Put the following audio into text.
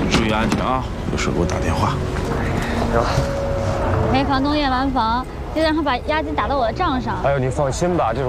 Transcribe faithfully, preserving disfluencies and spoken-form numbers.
注意安全啊！有事给我打电话。 行。 没房东验完房，记得让他把押金打到我的账上。 哎呦，你放心吧，这种。